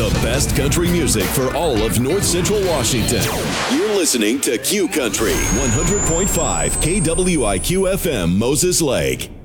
the best country music for all of North Central Washington. You're listening to Q Country 100.5 KWIQ FM Moses Lake.